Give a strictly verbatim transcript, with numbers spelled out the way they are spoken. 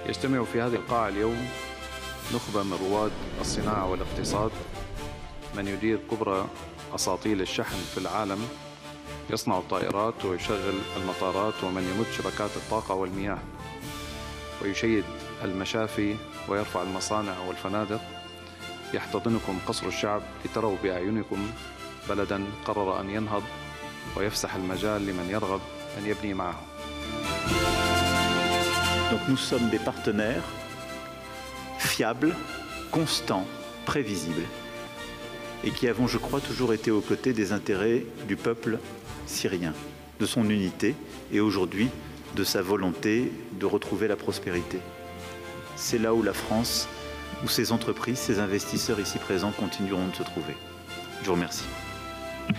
يجتمع في هذه القاعة اليوم نخبة من رواد الصناعة والاقتصاد، من يدير كبرى أساطيل الشحن في العالم، يصنع الطائرات ويشغل المطارات، ومن يمد شبكات الطاقة والمياه، ويشيد المشافي ويرفع المصانع والفنادق. يحتضنكم قصر الشعب لتروا بأعينكم بلداً قرر أن ينهض ويفسح المجال لمن يرغب أن يبني معه. Donc nous sommes des partenaires fiables, constants, prévisibles, et qui avons, je crois, toujours été aux côtés des intérêts du peuple syrien, de son unité et aujourd'hui de sa volonté de retrouver la prospérité. C'est là où la France, où ses entreprises, ses investisseurs ici présents continueront de se trouver. Je vous remercie.